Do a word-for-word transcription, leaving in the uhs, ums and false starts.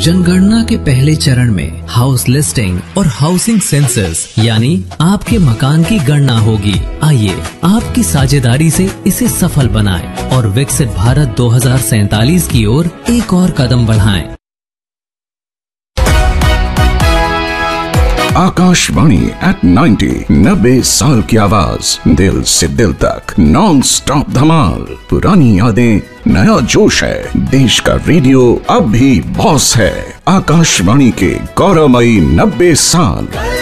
जनगणना के पहले चरण में हाउस लिस्टिंग और हाउसिंग सेंसस यानी आपके मकान की गणना होगी। आइए आपकी साझेदारी से इसे सफल बनाएं और विकसित भारत दो हज़ार सैतालीस की ओर एक और कदम बढ़ाएं। आकाशवाणी एट नाइन्टी, नब्बे साल की आवाज, दिल से दिल तक, नॉन स्टॉप धमाल, पुरानी यादें, नया जोश है, देश का रेडियो अब भी बॉस है। आकाशवाणी के गौरवमयी नब्बे साल।